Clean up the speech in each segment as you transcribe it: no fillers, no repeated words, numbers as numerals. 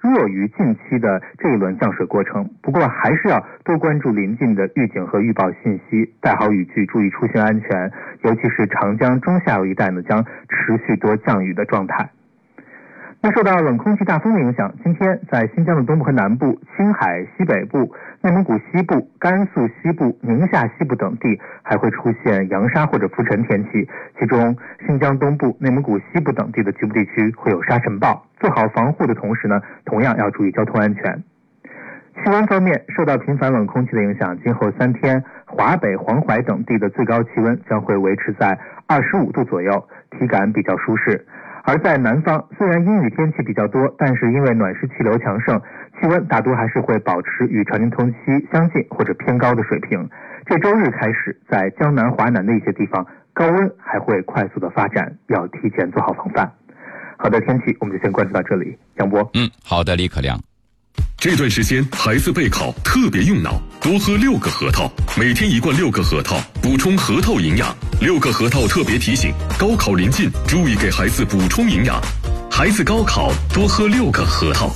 弱于近期的这一轮降水过程。不过还是要多关注临近的预警和预报信息，带好雨具，注意出行安全，尤其是长江中下游一带呢将持续多降雨的状态。那受到冷空气大风的影响，今天在新疆的东部和南部、青海西北部、内蒙古西部、甘肃西部、宁夏西部等地还会出现扬沙或者浮尘天气，其中新疆东部、内蒙古西部等地的局部地区会有沙尘暴。做好防护的同时呢，同样要注意交通安全。气温方面，受到频繁冷空气的影响，今后3天华北、黄淮等地的最高气温将会维持在25度左右，体感比较舒适。而在南方，虽然阴雨天气比较多，但是因为暖湿气流强盛，气温大多还是会保持与常年同期相近或者偏高的水平。这周日开始，在江南、华南的一些地方，高温还会快速的发展，要提前做好防范。好的，天气我们就先关注到这里。杨波， 好的，李可亮。 这段时间孩子备考特别用脑，多喝6个核桃，每天1罐6个核桃，补充核桃营养。6个核桃特别提醒，高考临近，注意给孩子补充营养。孩子高考多喝6个核桃。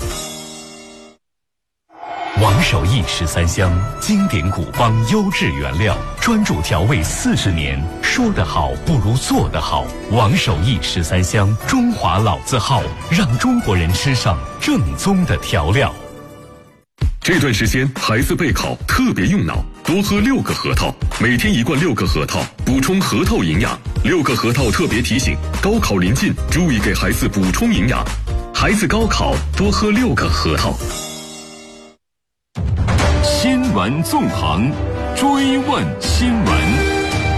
王守义13香，经典古方优质原料，专注调味40年，说得好不如做得好。王守义13香，中华老字号，让中国人吃上正宗的调料。 这段时间孩子备考特别用脑，多喝6个核桃，每天1罐6个核桃，补充核桃营养。6个核桃特别提醒，高考临近，注意给孩子补充营养。孩子高考多喝6个核桃。 新闻纵横，追问新闻。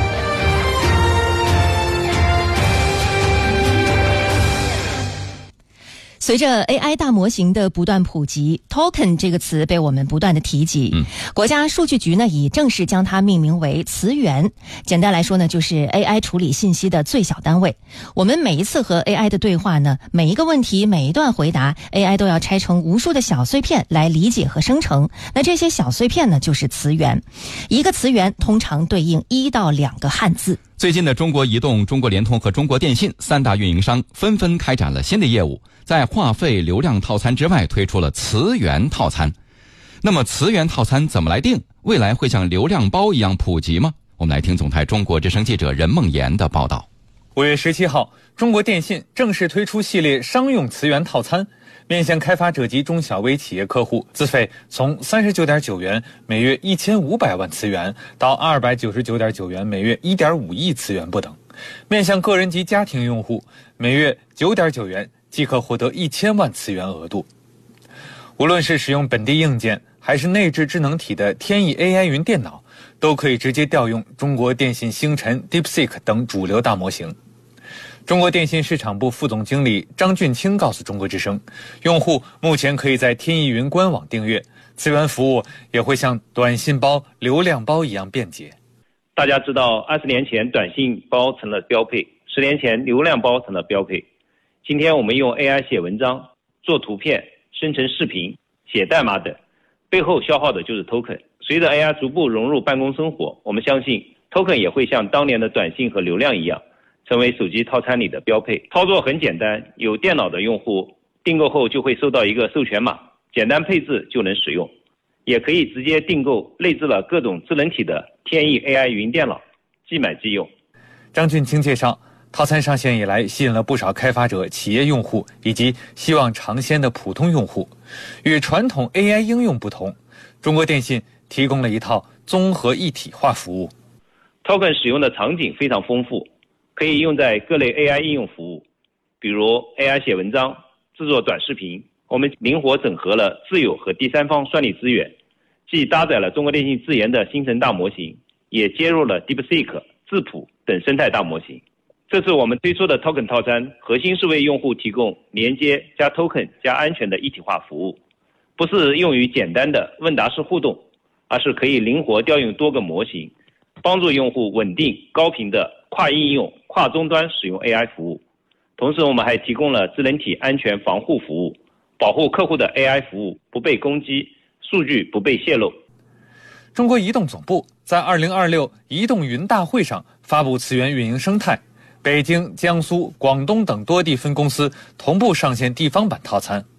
随着 AI 大模型的不断普及， token 这个词被我们不断的提及。国家数据局呢已正式将它命名为词源。简单来说呢，就是 AI 处理信息的最小单位。我们每一次和 AI 的对话呢，每一个问题，每一段回答， AI 都要拆成无数的小碎片来理解和生成。那这些小碎片呢，就是词源。一个词源通常对应1到2个汉字。 最近的中国移动、中国联通和中国电信3大运营商纷纷开展了新的业务，在话费流量套餐之外推出了词源套餐。那么词源套餐怎么来定？未来会像流量包一样普及吗？我们来听总台中国之声记者任梦妍的报道。 5月17号，中国电信正式推出系列商用词源套餐，面向开发者及中小微企业客户，资费从39.9元每月1500万词元到299.9元每月1.5亿词元不等；面向个人及家庭用户，每月9.9元即可获得1000万词元额度。无论是使用本地硬件还是内置智能体的天翼 AI 云电脑，都可以直接调用中国电信星辰、DeepSeek 等主流大模型。中国电信市场部副总经理张俊清告诉中国之声，用户目前可以在天翼云官网订阅，词源服务也会像短信包、流量包一样便捷。 大家知道，20年前短信包成了标配，10年前流量包成了标配。今天我们用 AI 写文章、做图片、生成视频、写代码等，背后消耗的就是 token。随着 AI 逐步融入办公生活，我们相信 token 也会像当年的短信和流量一样，成为手机套餐里的标配。操作很简单，有电脑的用户订购后就会收到一个授权码，简单配置就能使用。也可以直接订购内置了各种智能体的天翼 AI 云电脑，即买即用。 张俊清介绍，套餐上线以来，吸引了不少开发者、企业用户以及希望尝鲜的普通用户。与传统 AI 应用不同，中国电信提供了一套综合一体化服务。 Token 使用的场景非常丰富，可以用在各类 AI 应用服务，比如 AI 写文章、制作短视频。我们灵活整合了自有和第三方算力资源，既搭载了中国电信自研的星辰大模型，也接入了 DeepSeek、智谱等生态大模型。这次我们推出的 Token 套餐，核心是为用户提供连接加 Token 加安全的一体化服务，不是用于简单的问答式互动，而是可以灵活调用多个模型，帮助用户稳定高频的跨应用、跨终端使用 AI 服务。同时我们还提供了智能体安全防护服务，保护客户的 AI 服务不被攻击，数据不被泄露。 中国移动总部在2026移动云大会上发布词源运营生态，北京、江苏、广东等多地分公司同步上线地方版套餐。